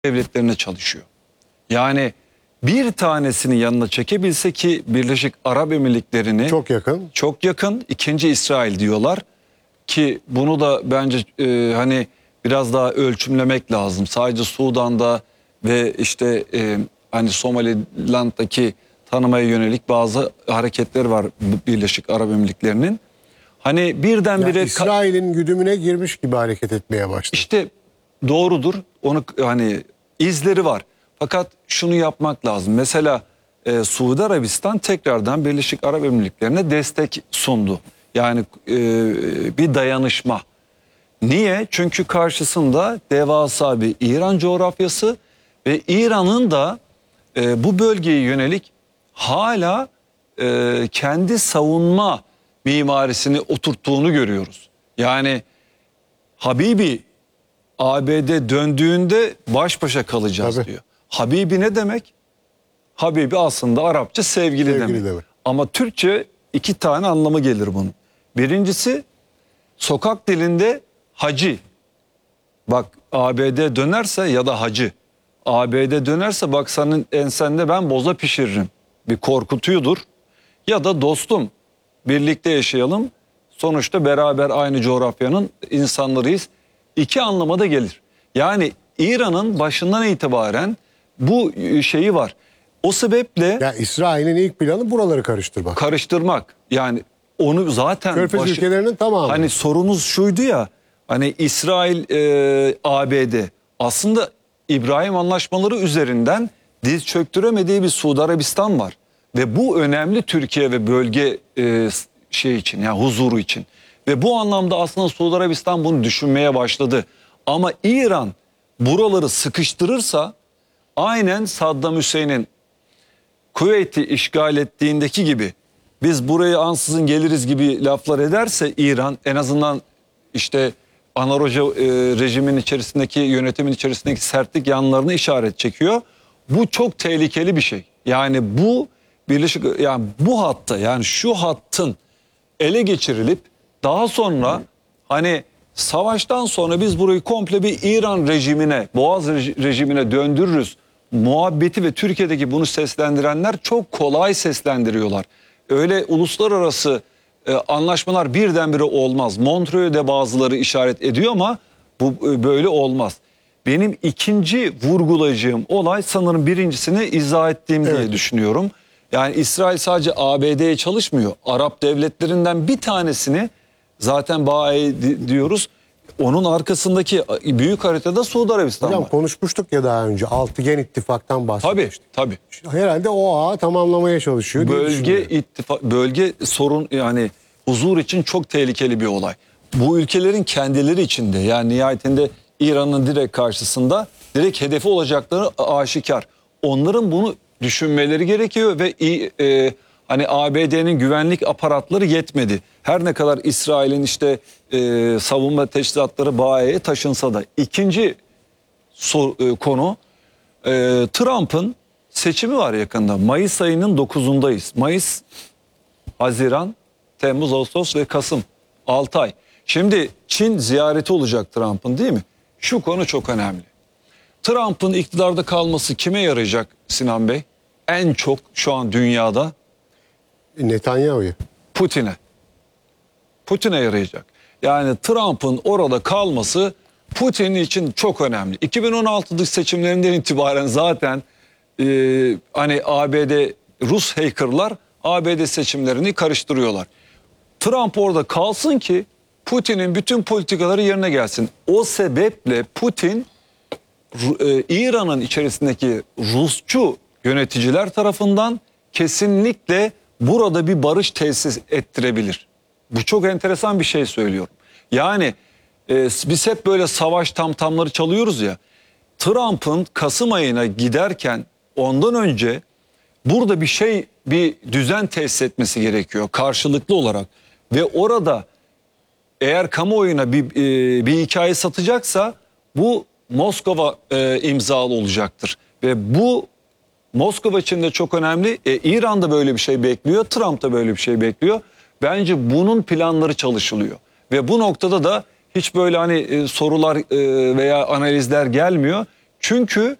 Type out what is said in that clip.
devletlerine çalışıyor. Yani bir tanesini yanına çekebilse ki Birleşik Arap Emirlikleri'ni çok yakın ikinci İsrail diyorlar ki bunu da bence hani biraz daha ölçümlemek lazım. Sadece Sudan'da ve işte hani Somaliland'daki tanımaya yönelik bazı hareketler var Birleşik Arap Emirlikleri'nin. Hani birdenbire yani İsrail'in güdümüne girmiş gibi hareket etmeye başladı. İşte doğrudur. Onu hani izleri var. Fakat şunu yapmak lazım. Mesela Suudi Arabistan tekrardan Birleşik Arap Emirlikleri'ne destek sundu. Yani bir dayanışma. Niye? Çünkü karşısında devasa bir İran coğrafyası ve İran'ın da bu bölgeye yönelik hala kendi savunma mimarisini oturttuğunu görüyoruz. Yani Habibi ABD döndüğünde baş başa kalacağız diyor. Habibi ne demek? Habibi aslında Arapça sevgili demek. Ama Türkçe iki tane anlamı gelir bunun. Birincisi sokak dilinde hacı. Bak ABD dönerse ya da hacı. ABD dönerse bak senin ensende ben boza pişiririm. Bir korkutuyordur. Ya da dostum birlikte yaşayalım. Sonuçta beraber aynı coğrafyanın insanlarıyız. İki anlama da gelir. Yani İran'ın başından itibaren bu şeyi var. O sebeple... Ya İsrail'in ilk planı buraları karıştırmak. Karıştırmak. Yani onu zaten... Körfez ülkelerinin tamamı. Hani sorunuz şuydu ya. Hani İsrail, ABD aslında İbrahim Anlaşmaları üzerinden diz çöktüremediği bir Suudi Arabistan var. Ve bu önemli Türkiye ve bölge şey için, yani huzuru için. Ve bu anlamda aslında Suudi Arabistan bunu düşünmeye başladı. Ama İran buraları sıkıştırırsa aynen Saddam Hüseyin'in Kuveyt'i işgal ettiğindeki gibi biz buraya ansızın geliriz gibi laflar ederse İran en azından işte Anar Hoca rejimin içerisindeki yönetimin içerisindeki sertlik yanlarını işaret çekiyor. Bu çok tehlikeli bir şey. Yani bu yani bu hatta yani şu hattın ele geçirilip daha sonra hani savaştan sonra biz burayı komple bir İran rejimine, Boğaz rejimine döndürürüz muhabbeti ve Türkiye'deki bunu seslendirenler çok kolay seslendiriyorlar. Öyle uluslararası anlaşmalar birdenbire olmaz. Montreux'de bazıları işaret ediyor ama bu böyle olmaz. Benim ikinci vurgulayacağım olay sanırım birincisini izah ettiğim diye düşünüyorum. Yani İsrail sadece ABD'ye çalışmıyor. Arap devletlerinden bir tanesini zaten BAE diyoruz. Onun arkasındaki büyük haritada Suudi Arabistan Hocam, var. Konuşmuştuk ya daha önce. Altıgen ittifaktan bahsetmiştik. Tabii. Herhalde o ağı tamamlamaya çalışıyor. Bölge sorun yani huzur için çok tehlikeli bir olay. Bu ülkelerin kendileri içinde yani nihayetinde İran'ın direkt karşısında direkt hedefi olacakları aşikar. Onların bunu düşünmeleri gerekiyor ve hani ABD'nin güvenlik aparatları yetmedi. Her ne kadar İsrail'in işte savunma teçhizatları BAE'ye taşınsa da. İkinci konu Trump'ın seçimi var yakında. Mayıs ayının 9'undayız. Mayıs, Haziran, Temmuz, Ağustos ve Kasım. 6 ay. Şimdi Çin ziyareti olacak Trump'ın, değil mi? Şu konu çok önemli. Trump'ın iktidarda kalması kime yarayacak Sinan Bey? En çok şu an dünyada Netanyahu'ya. Putin'e yarayacak. Yani Trump'ın orada kalması Putin için çok önemli. 2016 dış seçimlerinden itibaren zaten hani Rus hackerlar ABD seçimlerini karıştırıyorlar. Trump orada kalsın ki Putin'in bütün politikaları yerine gelsin. O sebeple Putin İran'ın içerisindeki Rusçu yöneticiler tarafından kesinlikle burada bir barış tesis ettirebilir. Bu çok enteresan bir şey söylüyorum. Yani biz hep böyle savaş tamtamları çalıyoruz ya. Trump'ın Kasım ayına giderken ondan önce burada bir düzen tesis etmesi gerekiyor karşılıklı olarak. Ve orada eğer kamuoyuna bir hikaye satacaksa bu Moskova imzalı olacaktır. Ve bu Moskova için de çok önemli. İran da böyle bir şey bekliyor. Trump da böyle bir şey bekliyor. Bence bunun planları çalışılıyor. Ve bu noktada da hiç böyle hani sorular veya analizler gelmiyor. Çünkü